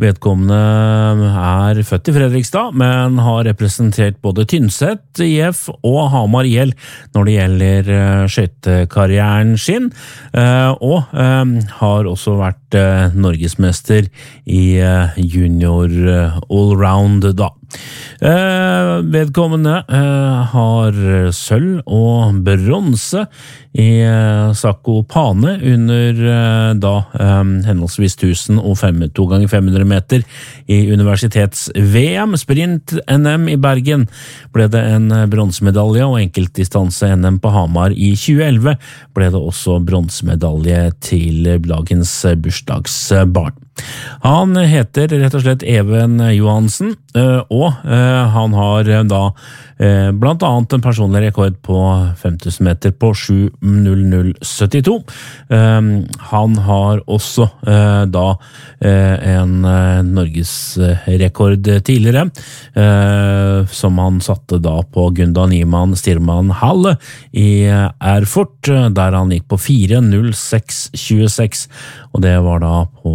Vedkommende født i Fredrikstad, men har representert både Tynset IF og Hamar IL når det gjelder skøytekarrieren sin, og har også vært norgesmester i junior allround da. Vedkommende har sølv og bronse i Zakopane under henholdsvis 1000 og 2 ganger 500 meter i universitets-VM. Sprint-NM i Bergen ble det en bronsemedalje, og enkeltdistanse NM på Hamar i 2011 ble det også bronsemedalje til dagens bursdagsbarn. Han heter rett og slett Even Johansen, og han har da blant annet en personlig rekord på 5000 meter på 7:00:72. Han har også da en norgesrekord tidligere, som han satte da på Gunda Niemann Stirman Halle i Erfurt, der han gikk på 4:06:26, og det var da på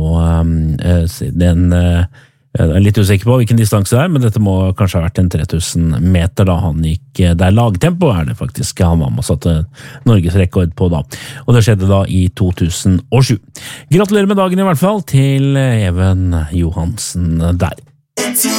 jeg er litt usikker på hvilken distanse det men dette må kanskje ha vært en 3000 meter da han gikk, der lagtempo det faktisk han var med og satte Norges rekord på da, og det skjedde da i 2007. Gratulerer med dagen i hvert fall til Even Johansen der.